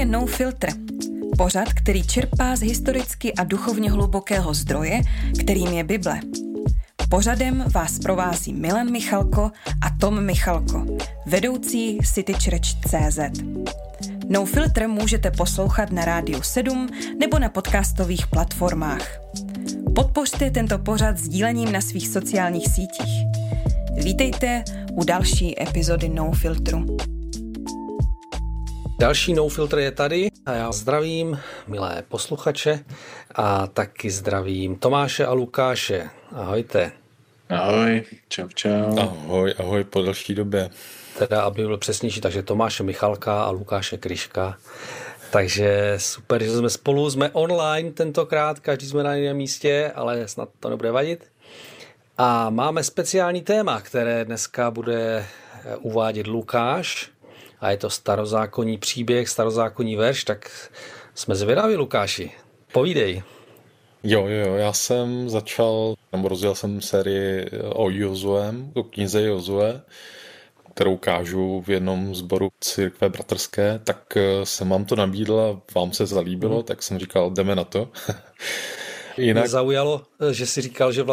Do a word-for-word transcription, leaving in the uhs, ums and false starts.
je No Filter. Pořad, který čerpá z historicky a duchovně hlubokého zdroje, kterým je Bible. Pořadem vás provází Milan Michalko a Tom Michalko, vedoucí City Church tečka cé zet. No Filter můžete poslouchat na Rádiu sedm nebo na podcastových platformách. Podpořte tento pořad sdílením na svých sociálních sítích. Vítejte u další epizody No Filtru. Další No Filter je tady a já zdravím milé posluchače a taky zdravím Tomáše a Lukáše. Ahojte. Ahoj, čau, čau. Ahoj, ahoj po další době. Teda, aby byl přesnější, takže Tomáše Michalka a Lukáše Kryška. Takže super, že jsme spolu, jsme online tentokrát, každý jsme na jiném místě, ale snad to nebude vadit. A máme speciální téma, které dneska bude uvádět Lukáš. A je to starozákonní příběh, starozákonní verš, tak jsme zvědaví, Lukáši. Povídej. Jo, jo, já jsem začal, nebo rozdělal jsem sérii o Jozuem, o knize Jozue, kterou kážu v jednom sboru církve bratrské, tak jsem vám to nabídl a vám se zalíbilo, hmm. tak jsem říkal, jdeme na to. Jinak... Mě zaujalo, že jsi říkal, že